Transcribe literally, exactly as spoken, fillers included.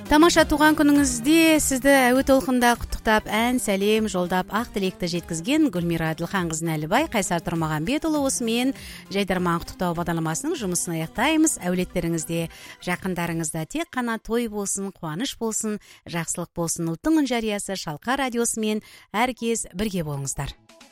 Тамаша туған күніңізде сізді әуе толқында құттықтап, ән сәлем жолдап, ақ тілекті жеткізген Гүлмира Әділханқызы Әлібай, Қайсар Тұрмағанбетұлы, осымен Жайдарман құттықтау бағдарламасының жұмысын аяқтаймыз. Әулеттеріңізде, жақындарыңызда тек қана той болсын, қуаныш болсын, жақсылық болсын. Ұлттың үн жариясы Шалқар радиосымен әркез бірге болыңыздар.